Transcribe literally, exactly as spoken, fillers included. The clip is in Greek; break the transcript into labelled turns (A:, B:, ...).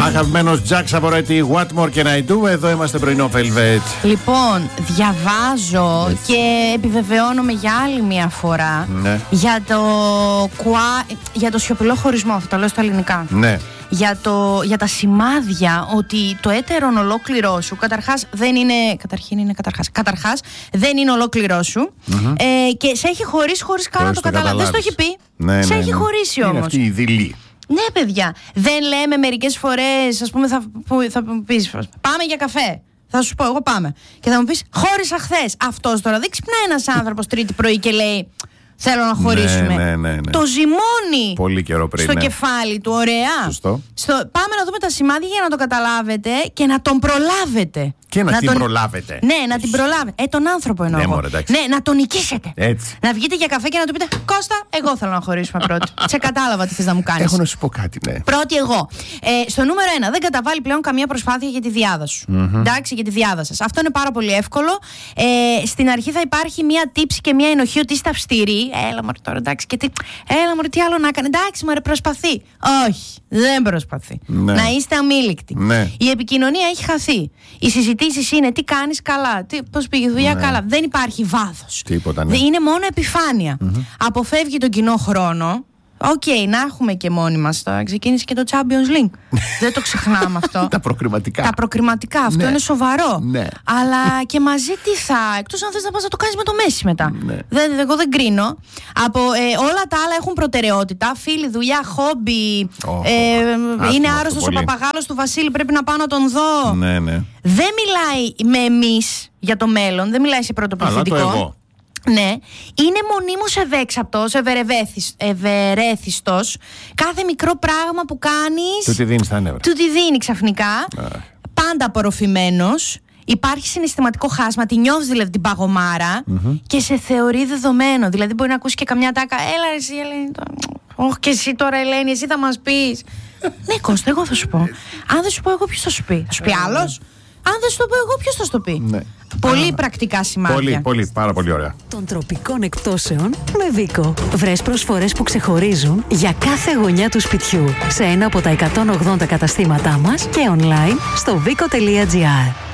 A: Αγαπημένος Jack Savoretti, What More Can I Do? Εδώ είμαστε πρωινό Velvet.
B: Λοιπόν, διαβάζω yes. και επιβεβαιώνομαι για άλλη μια φορά
A: ναι.
B: για, το, για το σιωπηλό χωρισμό. Αυτό το λέω στα ελληνικά.
A: Ναι.
B: Για, το, για τα σημάδια ότι το έτερον ολόκληρό σου καταρχάς δεν είναι. Καταρχήν είναι καταρχάς. Καταρχάς δεν είναι ολόκληρό σου mm-hmm. ε, και σε έχει χωρίσει χωρίς καν να το καταλάβει. Δεν στο έχει πει.
A: Ναι,
B: σε
A: ναι,
B: έχει
A: ναι.
B: χωρίσει όμως.
A: Είναι αυτή η δειλή.
B: Ναι, παιδιά. Δεν λέμε μερικές φορές, ας πούμε, θα, θα μου πεις πάμε για καφέ. Θα σου πω, εγώ πάμε. Και θα μου πεις, χώρισα χθες. Αυτός τώρα δεν ξυπνάει ένας άνθρωπος τρίτη πρωί και λέει, θέλω να χωρίσουμε.
A: Ναι, ναι, ναι, ναι.
B: Το ζυμώνει
A: πολύ καιρό πριν,
B: στο
A: ναι.
B: κεφάλι του, ωραία.
A: Σωστό.
B: Στο, πάμε να δούμε τα σημάδια για να το καταλάβετε και να τον προλάβετε.
A: Και να, να την
B: τον...
A: προλάβετε.
B: Ναι, να την προλάβετε. Ε, τον άνθρωπο εννοώ.
A: Ναι,
B: εγώ.
A: μωρέ,
B: ναι, να τον νικήσετε.
A: Έτσι.
B: Να βγείτε για καφέ και να του πείτε, Κώστα, εγώ θέλω να χωρίσουμε πρώτη. Σε κατάλαβα τι θες να μου κάνεις.
A: Έχω να σου πω κάτι, ναι.
B: Πρώτη εγώ. Ε, στο νούμερο ένα, δεν καταβάλει πλέον καμία προσπάθεια για τη διάδα σου.
A: Mm-hmm.
B: Εντάξει, για τη διάδα σας. Αυτό είναι πάρα πολύ εύκολο. Ε, στην αρχή θα υπάρχει μία τύψη και μία ενοχή ότι είστε αυστηροί. Έλα, μωρέ τώρα, εντάξει. Και τι, έλα, μωρέ, τι άλλο να κάνει. Εντάξει, μωρέ, προσπαθεί. Όχι, δεν προσπαθεί.
A: Ναι.
B: Να είστε αμήλικτοι.
A: Ναι.
B: Η επικοινωνία έχει χαθεί. Οι συζητήσεις είναι τι κάνεις καλά, πώς πήγε η δουλειά, ναι. καλά. Δεν υπάρχει βάθος.
A: Τίποτα, ναι.
B: Είναι μόνο επιφάνεια.
A: Mm-hmm.
B: Αποφεύγει τον κοινό χρόνο. Οκ, okay, να έχουμε και μόνοι μας τώρα. Ξεκίνησε και το Champions League. Δεν το ξεχνάμε αυτό.
A: Τα προκριματικά.
B: Τα προκριματικά. Αυτό
A: ναι.
B: είναι σοβαρό.
A: Ναι.
B: Αλλά και μαζί τι θα. Εκτός αν θες να πας να το κάνεις με το Μέση μετά.
A: Ναι.
B: Δεν, εγώ δεν κρίνω. Από, ε, όλα τα άλλα έχουν προτεραιότητα. Φίλοι, δουλειά, χόμπι.
A: Oh,
B: ε, είναι άρρωστος ο παπαγάλος του Βασίλη. Πρέπει να πάω να τον δω.
A: Ναι, ναι.
B: Δεν μιλάει με εμείς για το μέλλον. Δεν μιλάει σε πρώτο πληθυντικό.
A: Αλλά το εγώ.
B: Ναι, είναι μονίμως ευέξαπτος, ευερέθιστος. Κάθε μικρό πράγμα που κάνεις
A: του τη δίνει στα νεύρα.
B: Του τη δίνει ξαφνικά.
A: Ah.
B: Πάντα απορροφημένος. Υπάρχει συναισθηματικό χάσμα, τη νιώθεις δηλαδή την παγωμάρα mm-hmm. και σε θεωρεί δεδομένο. Δηλαδή μπορεί να ακούσει και καμιά τάκα. Έλα εσύ Ελένη, όχι και εσύ τώρα Ελένη, εσύ θα μας πεις. Ναι Κώστα, εγώ θα σου πω. Αν δεν σου πω εγώ ποιος θα σου πει. Θα σου πει άλλος. Αν δεν σου το πω εγώ, ποιος θα σου το πει.
A: Ναι.
B: Πολύ ah. πρακτικά σημάδια.
A: Πολύ, πολύ, πάρα πολύ ωραία.
C: Των τροπικών εκπτώσεων με Βίκο. Βρες προσφορές που ξεχωρίζουν για κάθε γωνιά του σπιτιού σε ένα από τα εκατόν ογδόντα καταστήματά μας και online στο βίκο τελεία τζι άρ.